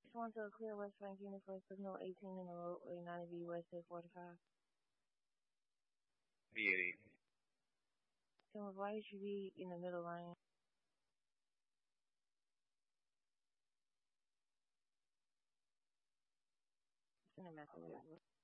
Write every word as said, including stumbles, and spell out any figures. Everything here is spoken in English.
One to a clear West Bank Universe, signal eighteen in the roadway, ninety B West eight forty-five. V eighty. So why should be in the middle lane? It's in the map.